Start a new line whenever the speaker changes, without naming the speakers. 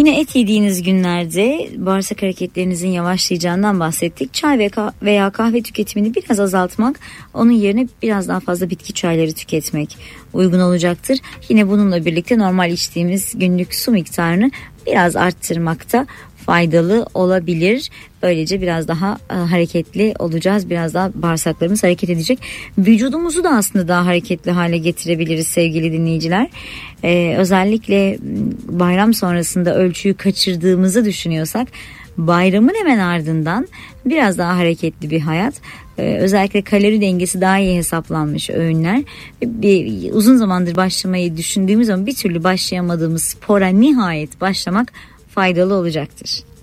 Yine et yediğiniz günlerde bağırsak hareketlerinizin yavaşlayacağından bahsettik. Çay veya kahve tüketimini biraz azaltmak, onun yerine biraz daha fazla bitki çayları tüketmek uygun olacaktır. Yine bununla birlikte normal içtiğimiz günlük su miktarını biraz arttırmakta faydalı olabilir. Böylece biraz daha hareketli olacağız. Biraz daha bağırsaklarımız hareket edecek. Vücudumuzu da aslında daha hareketli hale getirebiliriz sevgili dinleyiciler. Özellikle bayram sonrasında ölçüyü kaçırdığımızı düşünüyorsak, bayramın hemen ardından biraz daha hareketli bir hayat, özellikle kalori dengesi daha iyi hesaplanmış öğünler, uzun zamandır başlamayı düşündüğümüz ama bir türlü başlayamadığımız spora nihayet başlamak faydalı olacaktır.